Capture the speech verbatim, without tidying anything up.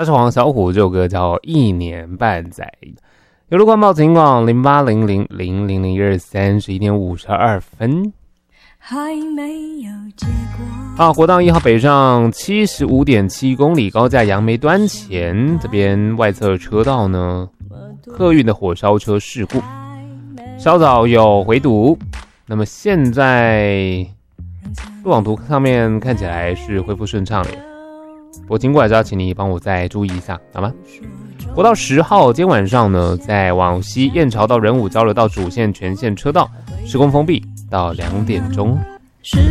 他是黄小琥，这首歌叫《一年半载》。有路况报警网零八零零零零零一二三十一点五十二分。 还没有结果。 啊，国道一号北上七十五点七公里，高架杨梅端前这边外侧车道呢，客运的火烧车事故，稍早有回堵。那么现在路网图上面看起来是恢复顺畅了，我经过还是要请你帮我再注意一下，好吗？国道十号今天晚上呢，在往西燕巢到仁武交流道主线全线车道施工封闭到两点钟。